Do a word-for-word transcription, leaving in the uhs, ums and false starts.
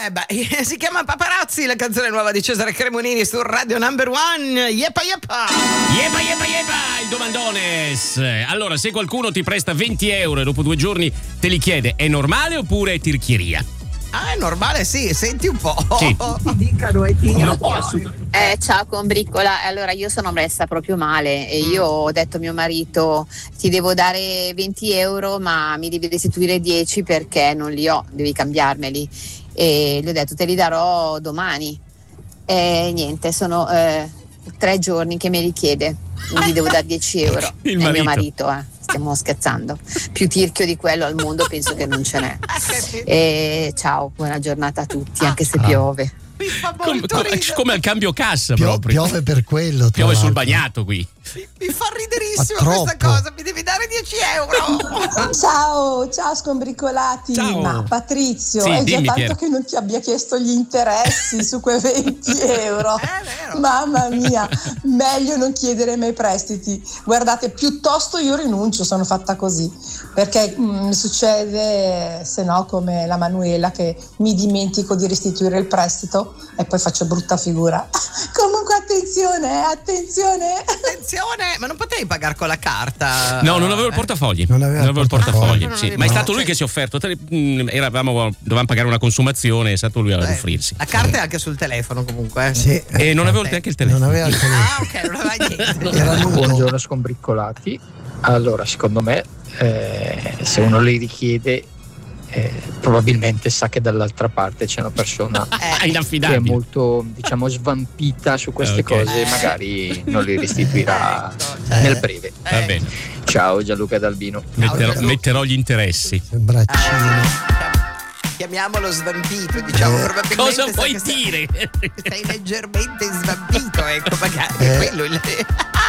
Eh beh, si chiama Paparazzi, la canzone nuova di Cesare Cremonini su Radio Number One. Yepa yepa. Yepa yepa yepa, il domandones. Allora, se qualcuno ti presta venti euro e dopo due giorni te li chiede, è normale oppure è tirchieria? Ah, è normale, sì, senti un po'. Sì. Dicano e Eh, ciao Combriccola, allora io sono messa proprio male e io ho detto a mio marito ti devo dare venti euro ma mi devi restituire dieci perché non li ho, devi cambiarmeli, e gli ho detto te li darò domani e niente, sono eh, tre giorni che me li chiede, gli devo dare dieci euro. Il è marito. mio marito, eh. Stiamo scherzando, più tirchio di quello al mondo penso che non ce n'è. E ciao, buona giornata a tutti, anche se piove. Mi fa Come, molto come, ridere. come al cambio cassa Pio- proprio. piove per quello. tra Piove sul l'altro. bagnato qui. Mi, mi fa riderissimo Ma questa troppo. cosa, mi devi dare dieci euro. Ciao, ciao scombricolati. Ciao. Ma Patrizio, Sì, è già dimmi, tanto Pier. che non ti abbia chiesto gli interessi su quei venti euro. È vero. Mamma mia, meglio non chiedere mai prestiti. Guardate, piuttosto io rinuncio, sono fatta così, perché mm, mi succede, se no, come la Manuela, che mi dimentico di restituire il prestito e poi faccio brutta figura. Comunque attenzione, eh, attenzione. Attenzione, ma non potevi pagare con la carta? No, non avevo il portafogli. Non aveva il il portafogli. portafogli. Non Sì. avevo- Ma è stato no, lui cioè- che si è offerto. Te- mh, Eravamo, dovevamo pagare una consumazione, è stato lui ad Eh, offrirsi. La carta è anche sul telefono comunque. eh. Sì, E non avevo neanche il telefono. non aveva il telefono. Ah, ok, non aveva niente. Era nudo. Buongiorno scombriccolati. Allora, secondo me, eh, se uno li richiede, eh, probabilmente sa che dall'altra parte c'è una persona Ah, che è inaffidabile. molto, diciamo, svampita su queste Ok. cose, Eh. magari non li restituirà Ecco, nel breve. Va Eh. bene. Ciao Gianluca D'Albino. Metterò, Gesù. metterò gli interessi. Il braccino. Chiamiamolo svampito, diciamo, Eh. probabilmente. Cosa sa vuoi che sei- dire? che sei leggermente svampito, ecco, magari Eh. quello il...